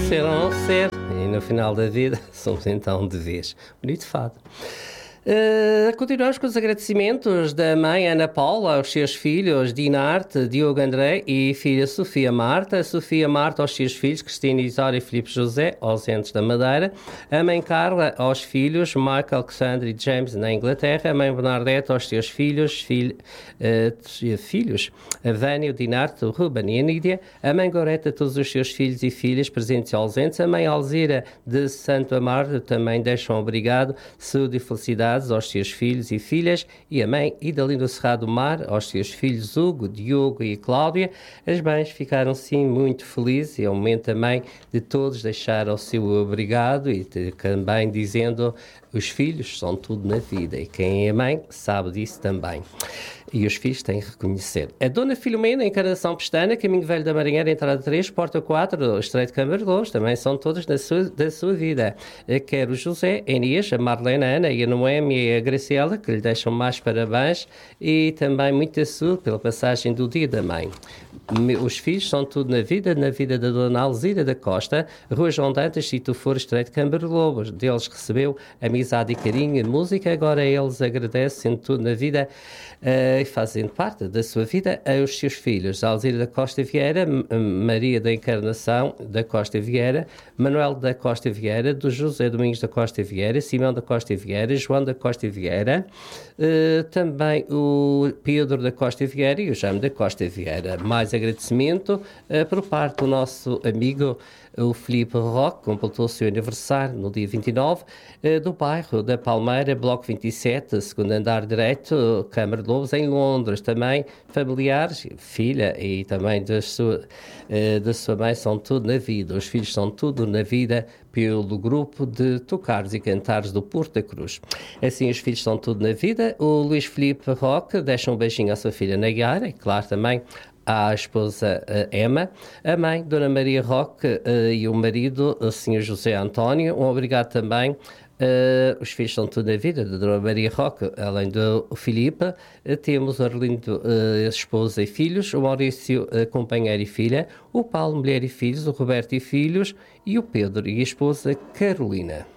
ser ou não ser, e no final da vida somos então de vez. Bonito fado. Continuamos com os agradecimentos da mãe Ana Paula aos seus filhos Dinarte, Diogo André e filha Sofia Marta. Sofia Marta aos seus filhos Cristina Isário e Filipe José, ausentes da Madeira. A mãe Carla aos filhos Michael, Alexandre e James na Inglaterra. A mãe Bernadette aos seus filhos a Vânia, o Dinarte, o Ruben e a Nídia. A mãe Goreta a todos os seus filhos e filhas presentes e ausentes. A mãe Alzira de Santo Amaro também deixa um obrigado, saúde e felicidade aos seus filhos e filhas, e a mãe Idalino Cerrado Mar aos seus filhos Hugo, Diogo e Cláudia. As mães ficaram sim muito felizes e é o momento também de todos deixar o seu obrigado e também dizendo os filhos são tudo na vida e quem é mãe sabe disso também. E os filhos têm que reconhecer. A Dona Filomena, Encarnação Pestana, Caminho Velho da Marinheira, Entrada 3, Porta 4, Estreito de Câmara de Lobos, também são todas da sua vida. Quer o José, a Inês, a Marlena, a Ana e a Noémia e a Graciela, que lhe deixam mais parabéns, e também muita saúde pela passagem do Dia da Mãe. Os filhos são tudo na vida da Dona Alzira da Costa, Rua João Dantas, Sítio Foro, Estreito de Câmara de Lobos. Deles recebeu amizade e carinho e música, agora eles agradecem tudo na vida e fazem parte da sua vida aos seus filhos, Alzira da Costa Vieira, Maria da Encarnação da Costa Vieira, Manuel da Costa Vieira, do José Domingos da Costa Vieira, Simão da Costa Vieira, João da Costa Vieira, também o Pedro da Costa Vieira e o Jaime da Costa Vieira. Mais agradecimento por parte do nosso amigo o Filipe Roque, completou o seu aniversário no dia 29, do bairro da Palmeira, Bloco 27, segundo andar direito, Câmara de Lobos, em Londres. Também familiares, filha e também da sua mãe, são tudo na vida. Os filhos são tudo na vida pelo grupo de tocares e cantares do Porto da Cruz. Assim, os filhos são tudo na vida. O Luís Filipe Roque deixa um beijinho à sua filha Nayara e, claro, também à esposa Emma, a mãe, Dona Maria Roque, e o marido, o Sr. José António. Um obrigado também. Os filhos são tudo na vida, da Dona Maria Roque, além do Filipe. Temos o Arlindo, esposa e filhos, o Maurício, companheiro e filha, o Paulo, mulher e filhos, o Roberto e filhos, e o Pedro e a esposa Carolina.